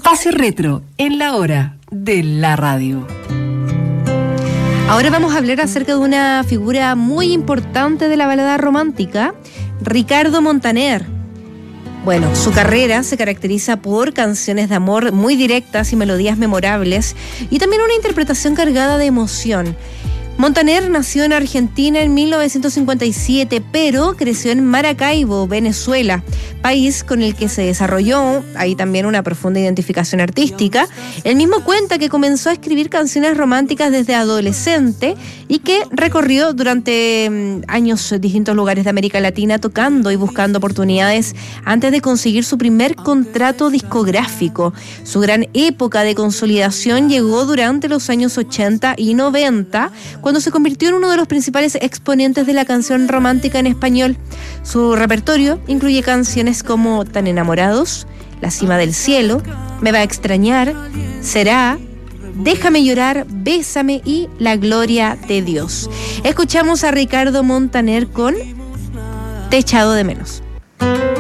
Espacio Retro en la hora de la radio. Ahora vamos a hablar acerca de una figura muy importante de la balada romántica, Ricardo Montaner. Bueno, su carrera se caracteriza por canciones de amor muy directas y melodías memorables, y también una interpretación cargada de emoción. Montaner nació en Argentina en 1957, pero creció en Maracaibo, Venezuela, país con el que se desarrolló ahí también una profunda identificación artística. Él mismo cuenta que comenzó a escribir canciones románticas desde adolescente y que recorrió durante años distintos lugares de América Latina tocando y buscando oportunidades antes de conseguir su primer contrato discográfico. Su gran época de consolidación llegó durante los años 80 y 90, cuando se convirtió en uno de los principales exponentes de la canción romántica en español. Su repertorio incluye canciones como Tan enamorados, La cima del cielo, Me va a extrañar, Será, Déjame llorar, Bésame y La gloria de Dios. Escuchamos a Ricardo Montaner con Te he echado de menos.